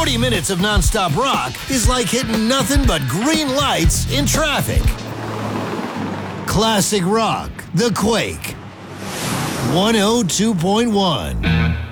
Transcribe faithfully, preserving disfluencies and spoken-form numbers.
forty minutes of nonstop rock is like hitting nothing but green lights in traffic. Classic rock, The Quake. one oh two point one.